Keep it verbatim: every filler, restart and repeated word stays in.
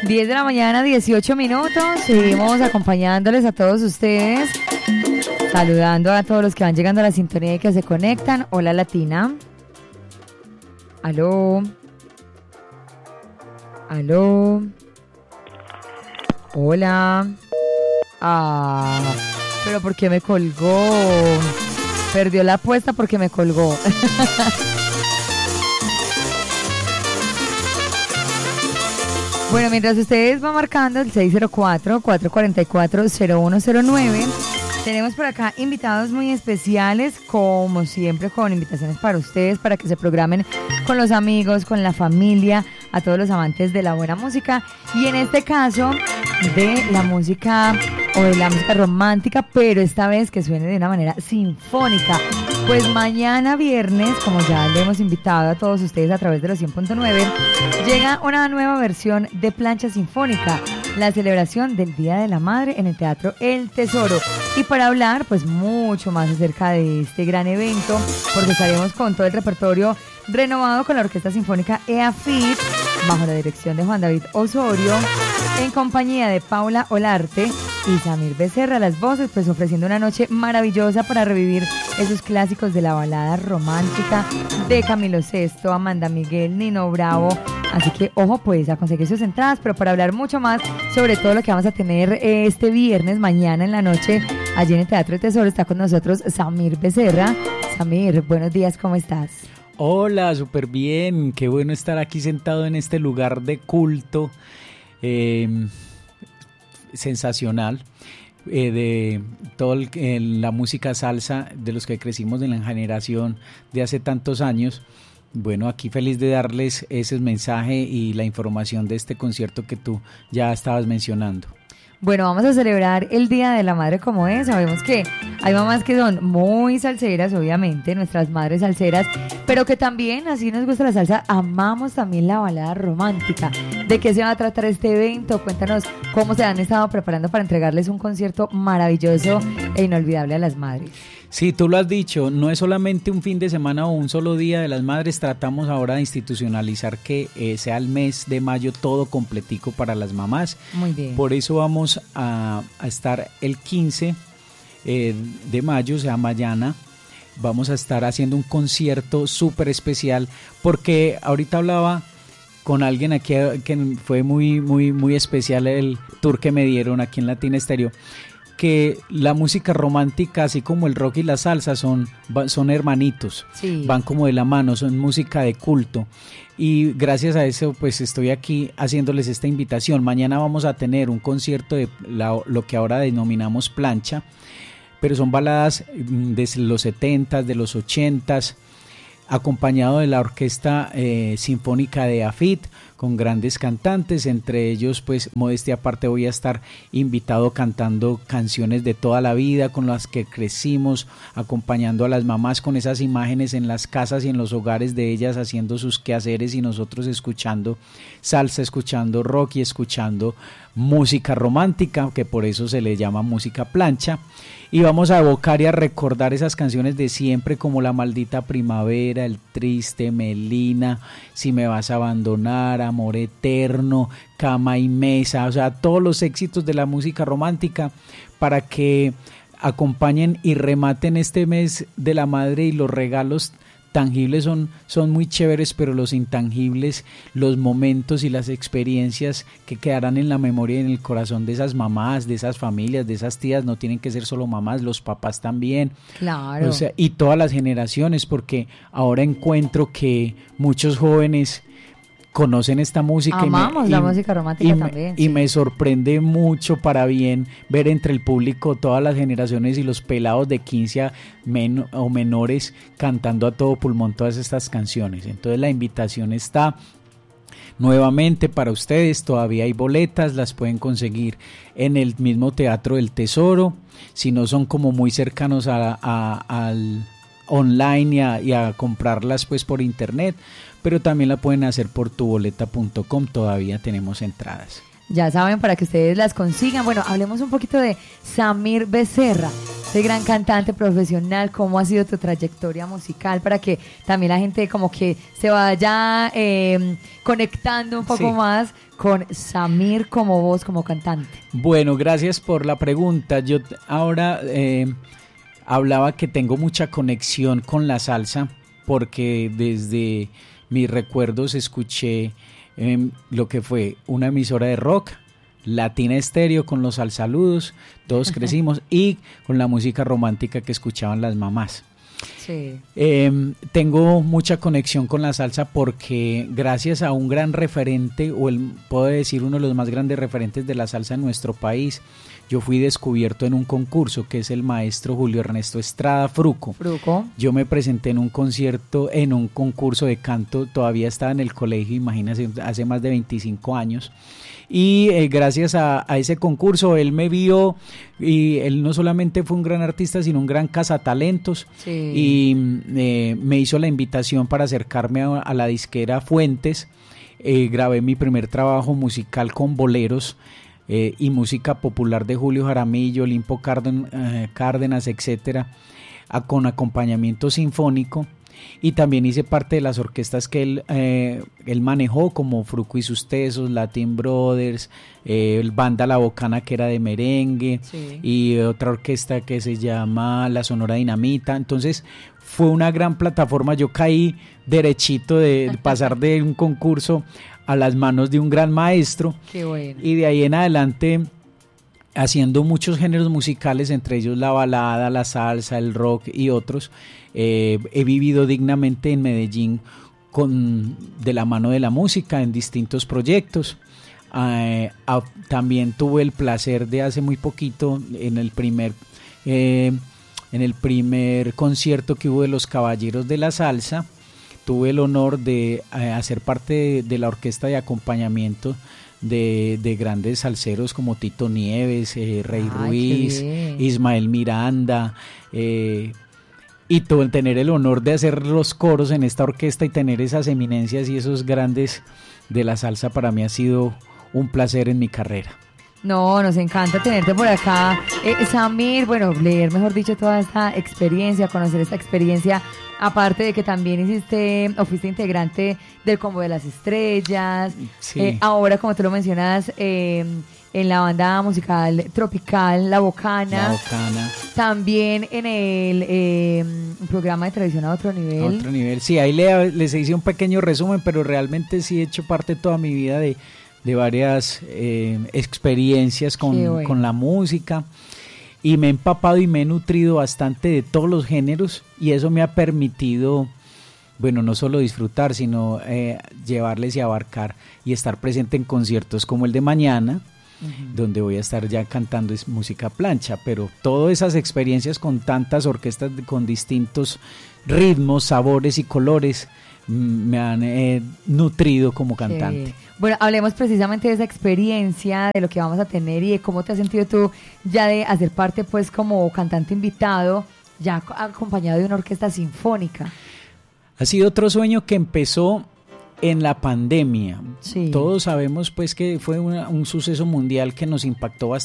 diez de la mañana, dieciocho minutos. Seguimos acompañándoles a todos ustedes, saludando a todos los que van llegando a la sintonía y que se conectan. Hola, Latina. Aló. Aló. Hola. Ah, pero ¿por qué me colgó? Perdió la apuesta porque me colgó. Bueno, mientras ustedes van marcando el seis cero cuatro, cuatro cuatro cuatro, cero uno cero nueve, tenemos por acá invitados muy especiales, como siempre, con invitaciones para ustedes, para que se programen con los amigos, con la familia, a todos los amantes de la buena música, y en este caso, de la música o de la música romántica, pero esta vez que suene de una manera sinfónica. Pues mañana viernes, como ya le hemos invitado a todos ustedes a través de los cien punto nueve, llega una nueva versión de Plancha Sinfónica, la celebración del Día de la Madre en el Teatro El Tesoro. Y para hablar pues mucho más acerca de este gran evento, porque estaremos con todo el repertorio renovado con la Orquesta Sinfónica EAFIT, bajo la dirección de Juan David Osorio, en compañía de Paula Olarte y Samir Becerra, las voces, pues ofreciendo una noche maravillosa para revivir esos clásicos de la balada romántica de Camilo Sesto, Amanda Miguel, Nino Bravo. Así que ojo pues a conseguir sus entradas, pero para hablar mucho más sobre todo lo que vamos a tener este viernes, mañana en la noche, allí en el Teatro del Tesoro, está con nosotros Samir Becerra. Samir, buenos días, ¿cómo estás? Hola, súper bien, qué bueno estar aquí sentado en este lugar de culto, eh, sensacional, eh, de toda eh, la música salsa de los que crecimos en la generación de hace tantos años. Bueno, aquí feliz de darles ese mensaje y la información de este concierto que tú ya estabas mencionando. Bueno, vamos a celebrar el Día de la Madre como es. Sabemos que hay mamás que son muy salseras, obviamente, nuestras madres salseras, pero que también, así nos gusta la salsa, amamos también la balada romántica. ¿De qué se va a tratar este evento? Cuéntanos cómo se han estado preparando para entregarles un concierto maravilloso e inolvidable a las madres. Sí, tú lo has dicho, no es solamente un fin de semana o un solo día de las madres, tratamos ahora de institucionalizar que eh, sea el mes de mayo todo completico para las mamás. Muy bien. Por eso vamos a, a estar el quince eh, de mayo, o sea, mañana, vamos a estar haciendo un concierto súper especial, porque ahorita hablaba con alguien aquí que fue muy, muy, muy especial el tour que me dieron aquí en Latina Estéreo, que la música romántica, así como el rock y la salsa, son, son hermanitos, sí. Van como de la mano, son música de culto. Y gracias a eso, pues estoy aquí haciéndoles esta invitación. Mañana vamos a tener un concierto de la, lo que ahora denominamos plancha, pero son baladas de los setentas, de los ochentas, acompañado de la Orquesta eh, Sinfónica de EAFIT, con grandes cantantes, entre ellos, pues, modestia aparte, voy a estar invitado cantando canciones de toda la vida, con las que crecimos, acompañando a las mamás con esas imágenes en las casas y en los hogares de ellas, haciendo sus quehaceres y nosotros escuchando salsa, escuchando rock y escuchando música romántica, que por eso se le llama música plancha. Y vamos a evocar y a recordar esas canciones de siempre, como La Maldita Primavera, El Triste, Melina, Si Me Vas a Abandonar, Amor Eterno, Cama y Mesa, o sea, todos los éxitos de la música romántica, para que acompañen y rematen este mes de la madre. Y los regalos tangibles son, son muy chéveres, pero los intangibles, los momentos y las experiencias que quedarán en la memoria y en el corazón de esas mamás, de esas familias, de esas tías, no tienen que ser solo mamás, los papás también. Claro. O sea, y todas las generaciones, porque ahora encuentro que muchos jóvenes conocen esta música. Amamos y me, la y, música romántica y también. Me, sí. Y me sorprende mucho para bien ver entre el público todas las generaciones y los pelados de quince a men, o menores cantando a todo pulmón todas estas canciones. Entonces la invitación está nuevamente para ustedes, todavía hay boletas, las pueden conseguir en el mismo Teatro del Tesoro, si no son como muy cercanos a, a, al online y a, y a comprarlas pues por internet, pero también la pueden hacer por tu boleta punto com, todavía tenemos entradas. Ya saben, para que ustedes las consigan. Bueno, hablemos un poquito de Samir Becerra. de gran cantante profesional, ¿cómo ha sido tu trayectoria musical para que también la gente como que se vaya eh, conectando un poco sí. más con Samir como voz, como cantante? Bueno, gracias por la pregunta. Yo ahora eh, hablaba que tengo mucha conexión con la salsa porque desde mis recuerdos escuché eh, lo que fue una emisora de rock, Latina Estéreo con los salsaludos, todos crecimos, y con la música romántica que escuchaban las mamás. Sí. Eh, tengo mucha conexión con la salsa porque gracias a un gran referente, o el, puedo decir uno de los más grandes referentes de la salsa en nuestro país, yo fui descubierto en un concurso que es el maestro Julio Ernesto Estrada Fruco. Fruco. Yo me presenté en un concierto, en un concurso de canto, todavía estaba en el colegio, imagínense, hace más de veinticinco años. Y eh, gracias a, a ese concurso él me vio, y él no solamente fue un gran artista sino un gran cazatalentos, sí. y eh, me hizo la invitación para acercarme a, a la disquera Fuentes. Eh, grabé mi primer trabajo musical con boleros eh, y música popular de Julio Jaramillo, Limpo Cárden, eh, Cárdenas, etcétera, a, con acompañamiento sinfónico. Y también hice parte de las orquestas que él, eh, él manejó, como Fruco y sus Tesos, Latin Brothers, eh, el Banda La Bocana, que era de merengue, sí. y otra orquesta que se llama La Sonora Dinamita. Entonces fue una gran plataforma. Yo caí derechito de, de pasar de un concurso a las manos de un gran maestro. Qué bueno. Y de ahí en adelante, haciendo muchos géneros musicales, entre ellos la balada, la salsa, el rock y otros. Eh, he vivido dignamente en Medellín con, de la mano de la música en distintos proyectos. Eh, a, también tuve el placer de hace muy poquito en el primer eh, en el primer concierto que hubo de los Caballeros de la Salsa, tuve el honor de eh, hacer parte de, de la orquesta de acompañamiento De, de grandes salseros como Tito Nieves, eh, Rey Ay, Ruiz, Ismael Miranda, eh, y todo, tener el honor de hacer los coros en esta orquesta y tener esas eminencias y esos grandes de la salsa, para mí ha sido un placer en mi carrera. No, nos encanta tenerte por acá, eh, Samir, bueno, leer, mejor dicho, toda esta experiencia, conocer esta experiencia, aparte de que también hiciste o fuiste integrante del Combo de las Estrellas, sí. eh, ahora, como tú lo mencionas, eh, en la banda musical tropical La Bocana, La Bocana. También en el eh, programa de televisión A Otro Nivel. A Otro Nivel, sí, ahí le, les hice un pequeño resumen, pero realmente sí he hecho parte toda mi vida de... de varias eh, experiencias con, bueno. con la música, y me he empapado y me he nutrido bastante de todos los géneros, y eso me ha permitido, bueno, no solo disfrutar, sino eh, llevarles y abarcar y estar presente en conciertos como el de mañana, uh-huh. donde voy a estar ya cantando es música plancha, pero todas esas experiencias con tantas orquestas con distintos ritmos, sabores y colores me han eh, nutrido como cantante. Sí. Bueno, hablemos precisamente de esa experiencia, de lo que vamos a tener y de cómo te has sentido tú ya de hacer parte, pues, como cantante invitado, ya acompañado de una orquesta sinfónica. Ha sido otro sueño que empezó en la pandemia. Sí. Todos sabemos, pues, que fue una, un suceso mundial que nos impactó bastante.